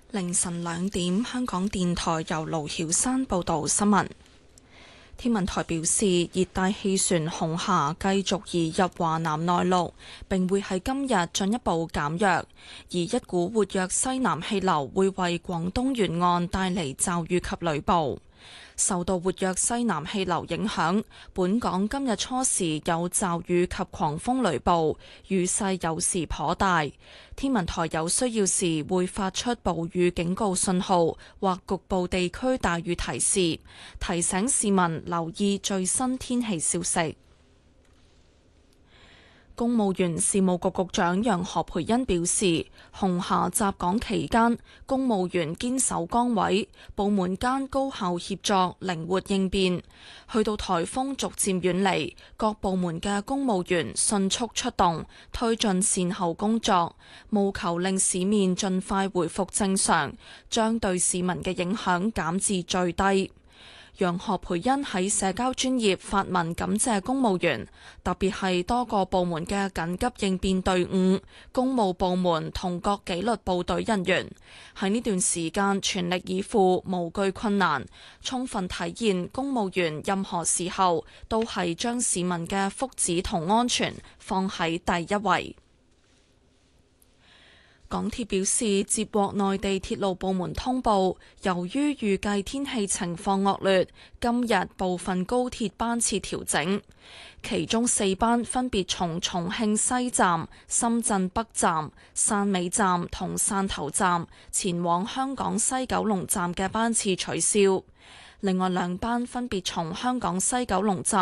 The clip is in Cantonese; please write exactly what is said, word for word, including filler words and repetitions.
凌晨兩點，香港電台由盧曉山報道新聞。天文台表示，熱帶氣旋紅霞繼續移入華南內陸，並會喺今日進一步減弱，而一股活躍西南氣流會為廣東沿岸帶嚟驟雨及雷暴。受到活躍西南氣流影響，本港今日初時有驟雨及狂風雷暴，雨勢有時頗大。天文台有需要時會發出暴雨警告信號或局部地區大雨提示，提醒市民留意最新天氣消息。公務員事務局局長楊何蓓茵表示，紅霞襲港期間，公務員堅守崗位，部門間高效協作，靈活應變。去到颱風逐漸遠離，各部門嘅公務員迅速出動，推進善後工作，務求令市面盡快回復正常，將對市民嘅影響減至最低。楊何蓓茵喺社交專頁發文感謝公務員，特別係多個部門嘅緊急應變隊伍、公務部門同各紀律部隊人員喺呢段時間全力以赴，無懼困難，充分體現公務員任何時候都係將市民嘅福祉同安全放喺第一位。港鐵表示，接獲內地鐵路部門通報，由於預計天氣情況惡劣，今日部分高鐵班次調整，其中四班分別從重慶西站、深圳北站、汕尾站同汕頭站前往香港西九龍站嘅班次取消，另外兩班分別從香港西九龍站